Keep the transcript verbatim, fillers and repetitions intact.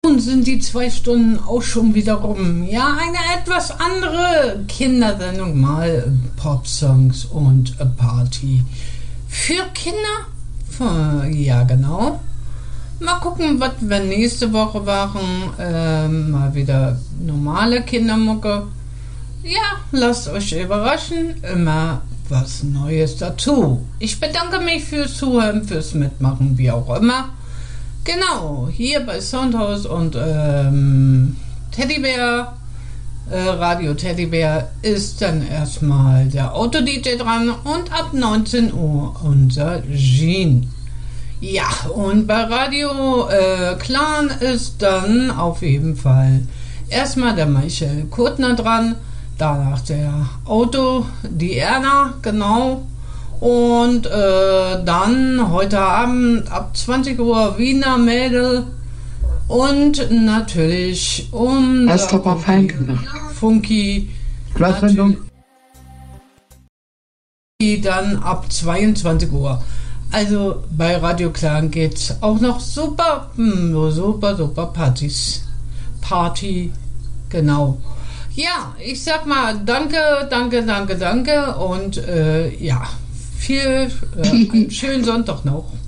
Nun sind die zwei Stunden auch schon wieder rum. Ja, eine etwas andere Kindersendung, mal Popsongs und a Party. Für Kinder? Ja, genau. Mal gucken, was wir nächste Woche machen. Ähm, mal wieder normale Kindermucke. Ja, lasst euch überraschen. Immer was Neues dazu. Ich bedanke mich fürs Zuhören, fürs Mitmachen, wie auch immer. Genau, hier bei Soundhouse und ähm, Teddybär, äh, Radio Teddybär ist dann erstmal der Auto-D J dran und ab neunzehn Uhr unser Jean. Ja, und bei Radio äh, Clan ist dann auf jeden Fall erstmal der Michael Kurtner dran, danach der Auto, die Erna, genau. Und äh, dann heute Abend ab zwanzig Uhr Wiener Mädel und natürlich um Funky dann ab zweiundzwanzig Uhr. Also bei Radio Clan geht's auch noch super, super, super Partys. Party, genau. Ja, ich sag mal danke, danke, danke, danke und äh, ja. Viel, äh, einen schönen Sonntag noch.